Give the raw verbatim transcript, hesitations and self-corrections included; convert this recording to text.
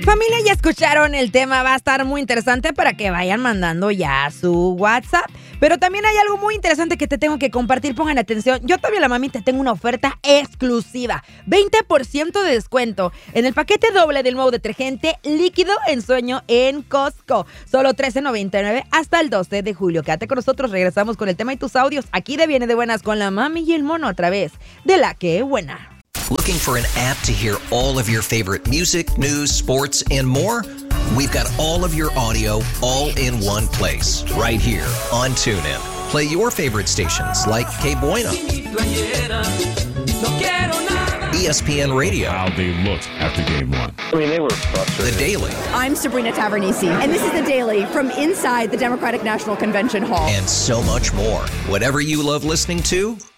Familia, ya escucharon el tema, va a estar muy interesante para que vayan mandando ya su WhatsApp. Pero también hay algo muy interesante que te tengo que compartir, pongan atención. Yo todavía la mami te tengo una oferta exclusiva, veinte por ciento de descuento en el paquete doble del nuevo detergente líquido en sueño en Costco. Solo trece noventa y nueve hasta el doce de julio. Quédate con nosotros, regresamos con el tema y tus audios. Aquí de Viene de Buenas con la mami y el mono a través de La Que Buena. Looking for an app to hear all of your favorite music, news, sports, and more? We've got all of your audio all in one place, right here on TuneIn. Play your favorite stations like Que Buena, E S P N Radio, How they looked after game one. I mean, they were frustrated. The Daily, I'm Sabrina Tavernisi, and this is The Daily from inside the Democratic National Convention Hall. and so much more. Whatever you love listening to,